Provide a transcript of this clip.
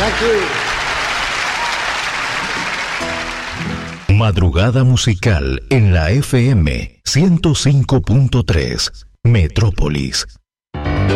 Thank you. Madrugada musical en la FM 105.3 Metrópolis.